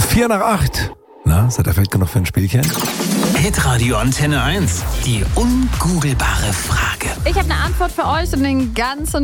7:04. Na, seid ihr vielleicht genug für ein Spielchen? Hitradio Antenne 1. Die ungoogelbare Frage. Ich habe eine Antwort für euch und den ganzen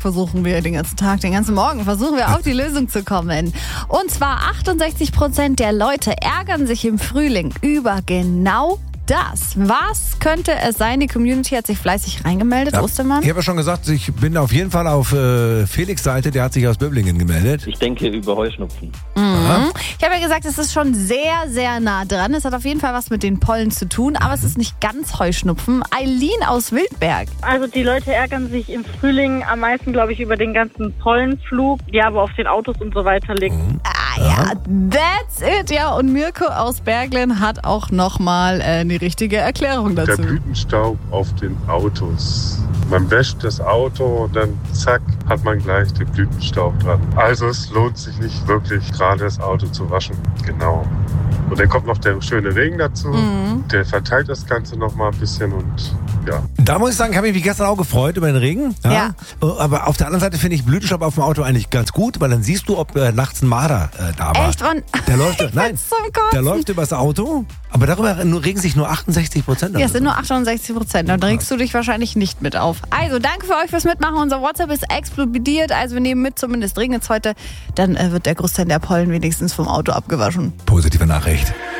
Morgen versuchen wir auf die Lösung zu kommen. Und zwar 68% der Leute ärgern sich im Frühling über genau das. Was könnte es sein? Die Community hat sich fleißig reingemeldet. Ja, Ostermann? Ich habe ja schon gesagt, ich bin auf jeden Fall auf Felix' Seite. Der hat sich aus Böblingen gemeldet. Ich denke über Heuschnupfen. Ich habe ja gesagt, es ist schon sehr, sehr nah dran. Es hat auf jeden Fall was mit den Pollen zu tun, aber es ist nicht ganz Heuschnupfen. Eileen aus Wildberg. Also die Leute ärgern sich im Frühling am meisten, glaube ich, über den ganzen Pollenflug, der wo auf den Autos und so weiter liegt. Ja, that's it. Ja, und Mirko aus Berglen hat auch nochmal die richtige Erklärung Der dazu. Blütenstaub auf den Autos. Man wäscht das Auto und dann zack, hat man gleich den Blütenstaub dran. Also es lohnt sich nicht wirklich, gerade das Auto zu waschen. Genau. Und dann kommt noch der schöne Regen dazu. Der verteilt das Ganze noch mal ein bisschen und ja. Da muss ich sagen, ich habe mich wie gestern auch gefreut über den Regen. Ja. Aber auf der anderen Seite finde ich Blütenstaub auf dem Auto eigentlich ganz gut, weil dann siehst du, ob nachts ein Marder da war. Echt? Und Der läuft, ich nein, find's zum Kotzen. der läuft übers Auto, aber darüber regen sich nur 68%. Ja, es sind nur 68%. Dann regst du dich wahrscheinlich nicht mit auf. Also, danke für euch fürs Mitmachen. Unser WhatsApp ist explodiert. Also, wir nehmen mit, zumindest regnet es heute. Dann wird der Großteil der Pollen wenigstens vom Auto abgewaschen. Positive Nachricht.